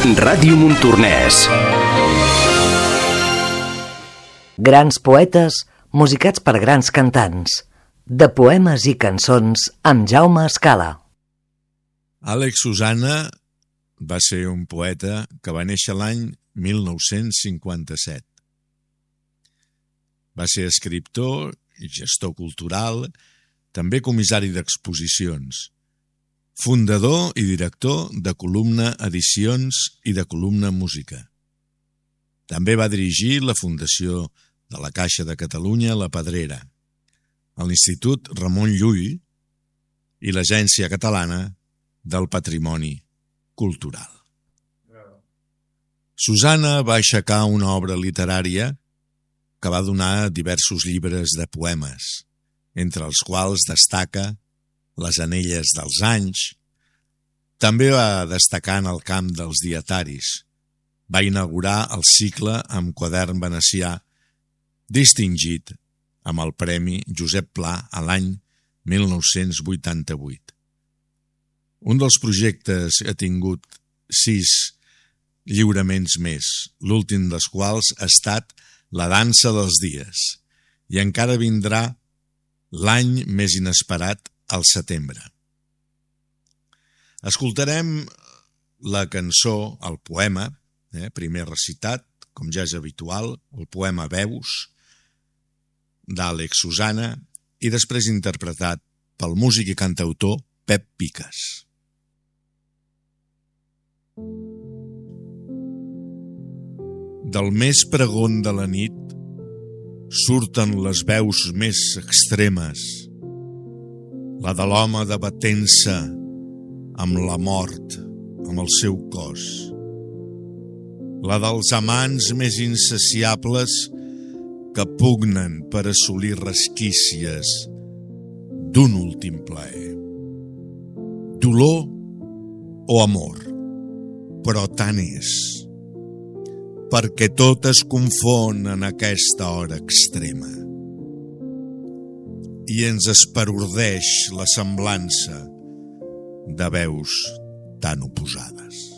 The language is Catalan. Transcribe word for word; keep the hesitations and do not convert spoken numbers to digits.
Ràdio Montornès. Grans poetes musicats per grans cantants. De poemes i cançons amb Jaume Escala. Àlex Susanna va ser un poeta que va néixer l'any mil nou-cents cinquanta-set. Va ser escriptor i gestor cultural, també comissari d'exposicions, fundador i director de Columna Edicions i de Columna Música. També va dirigir la Fundació de la Caixa de Catalunya La Pedrera, l'Institut Ramon Llull i l'Agència Catalana del Patrimoni Cultural. Susanna va aixecar una obra literària que va donar diversos llibres de poemes, entre els quals destaca Les anelles dels anys. També va destacar en el camp dels dietaris. Va inaugurar el cicle amb quadern venecià, distingit amb el Premi Josep Pla a l'any mil nou-cents vuitanta-vuit. Un dels projectes ha tingut sis lliuraments més, l'últim dels quals ha estat La dansa dels dies, i encara vindrà l'any més inesperat al setembre. Escoltarem la cançó, el poema, eh, primer recitat, com ja és habitual, el poema Veus, d'Àlex Susanna, i després interpretat pel músic i cantautor Pep Picas. Del més pregon de la nit surten les veus més extremes, la de l'home debatent-se amb la mort, amb el seu cos, la dels amants més insaciables que pugnen per assolir resquícies d'un últim plaer. Dolor o amor, però tant és, perquè tot es confon en aquesta hora extrema i ens esperordeix la semblança de veus tan oposades.